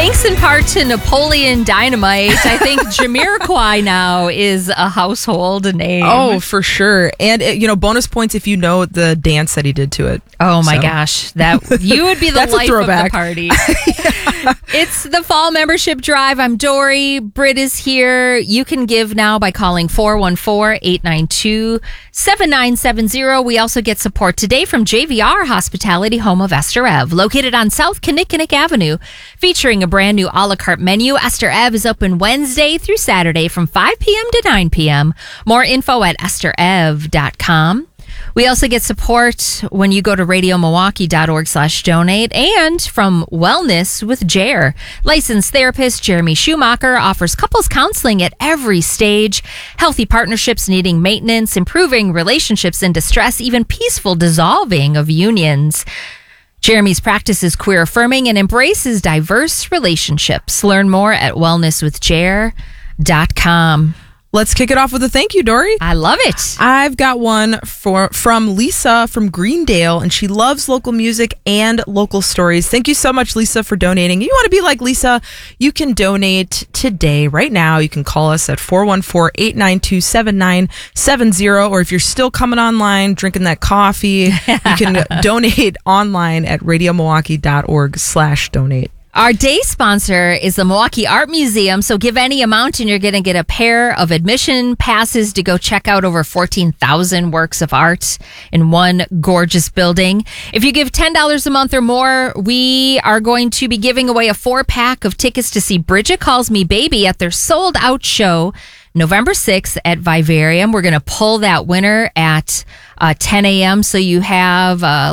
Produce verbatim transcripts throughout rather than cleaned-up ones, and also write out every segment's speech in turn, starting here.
Thanks in part to Napoleon Dynamite, I think Jamiroquai now is a household name. Oh, for sure. And, you know, bonus points if you know the dance that he did to it. Oh, my so. gosh. That you would be the That's life a of the throwback. party. Yeah. It's the Fall Membership Drive. I'm Dory. Britt is here. You can give now by calling four one four, eight nine two, seven nine seven zero. We also get support today from J V R Hospitality, home of Esther Ev, located on South Kinnickinnick Avenue, featuring a brand new a la carte menu. Esther Ev is open Wednesday through Saturday from five p.m. to nine p.m. More info at esther ev dot com. We also get support when you go to radio milwaukee dot org slash donate, and from Wellness with Jer. Licensed therapist Jeremy Schumacher offers couples counseling at every stage, healthy partnerships needing maintenance, improving relationships in distress, even peaceful dissolving of unions. Jeremy's practice is queer affirming and embraces diverse relationships. Learn more at wellness with jer dot com. Let's kick it off with a thank you, Dory. I love it. I've got one for from Lisa from Greendale, and she loves local music and local stories. Thank you so much, Lisa, for donating. If you want to be like Lisa, you can donate today, right now. You can call us at four one four, eight nine two, seven nine seven zero, or if you're still coming online, drinking that coffee, you can donate online at radio milwaukee dot org slash donate. Our day sponsor is the Milwaukee Art Museum, so give any amount and you're going to get a pair of admission passes to go check out over fourteen thousand works of art in one gorgeous building. If you give ten dollars a month or more, we are going to be giving away a four-pack of tickets to see Bridget Calls Me Baby at their sold-out show November sixth at Vivarium. We're going to pull that winner at uh, ten a.m. So you have a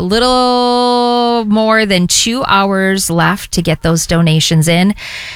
little more than two hours left to get those donations in.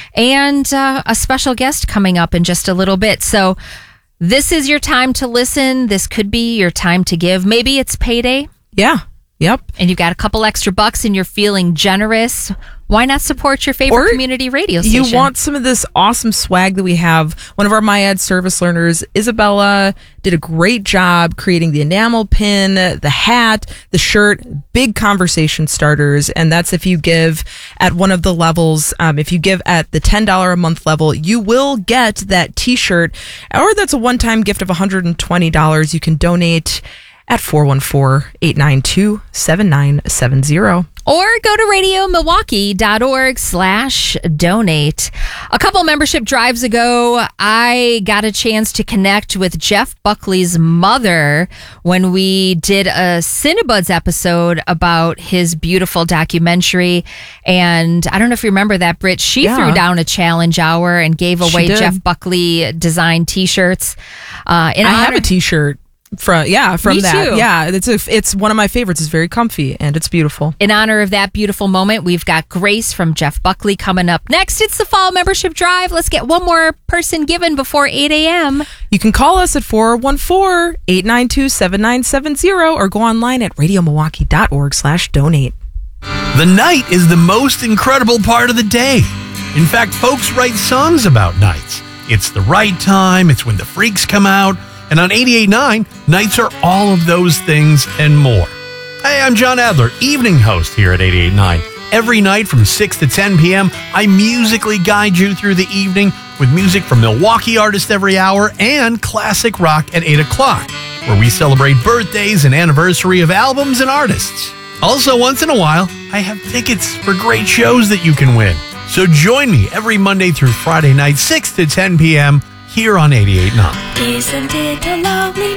And uh, a special guest coming up in just a little bit. So this is your time to listen. This could be your time to give. Maybe it's payday. Yeah. Yep. And you've got a couple extra bucks and you're feeling generous. Why not support your favorite Or community radio station? You want some of this awesome swag that we have. One of our MyEd service learners, Isabella, did a great job creating the enamel pin, the hat, the shirt, big conversation starters. And that's if you give at one of the levels. Um, if you give at the ten dollars a month level, you will get that t-shirt, or that's a one-time gift of one hundred twenty dollars. You can donate at four one four, eight nine two, seven nine seven zero. Or go to radio milwaukee dot org slash donate. A couple membership drives ago, I got a chance to connect with Jeff Buckley's mother when we did a Cinebuds episode about his beautiful documentary. And I don't know if you remember that, Britt. She Yeah. threw down a challenge hour and gave away did. Jeff Buckley designed t-shirts. Uh, in I have honor- a t-shirt. From yeah, from Me that. too. Yeah, it's a, it's one of my favorites. It's very comfy and it's beautiful. In honor of that beautiful moment, we've got Grace from Jeff Buckley coming up next. It's the Fall Membership Drive. Let's get one more person given before eight a.m. You can call us at four one four, eight nine two, seven nine seven zero or go online at radio milwaukee dot org slash donate. The night is the most incredible part of the day. In fact, folks write songs about nights. It's the right time. It's when the freaks come out. And on eighty-eight point nine, nights are all of those things and more. Hey, I'm John Adler, evening host here at eighty-eight point nine. Every night from six to ten p.m., I musically guide you through the evening with music from Milwaukee artists every hour and classic rock at eight o'clock, where we celebrate birthdays and anniversary of albums and artists. Also, once in a while, I have tickets for great shows that you can win. So join me every Monday through Friday night, six to ten p.m., here on eighty-eight point nine. Isn't it a lovely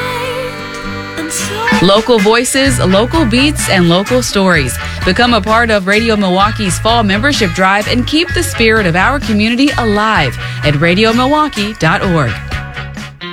night? And so Local voices, local beats, and local stories. Become a part of Radio Milwaukee's Fall Membership Drive and keep the spirit of our community alive at radio milwaukee dot org.